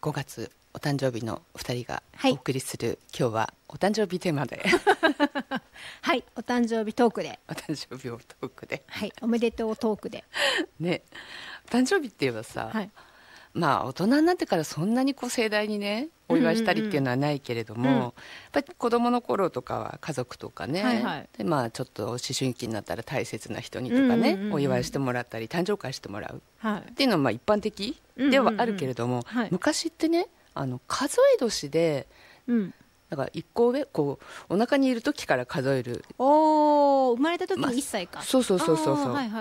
5月お誕生日の2人がはいお送りする、今日はお誕生日テーマではい、お誕生日トークで、 お誕生日をトークではい、おめでとうトークで、 ね、お誕生日って言えばさ、 はい、 まあ大人になってからそんなにこう盛大にねお祝いしたりっていうのはないけれども、やっぱり子供の頃とかは家族とかね、 はいはい、 でまあちょっと思春期になったら大切な人にとかね、お祝いしてもらったり誕生会してもらうはい、 っていうのはまあ一般的ではあるけれども、 はい、 昔ってね、数え年でだから1個上、こうお腹にいる時から数える、 おー、生まれた時に1歳か、 そうそうそうそうそう、 はいはい、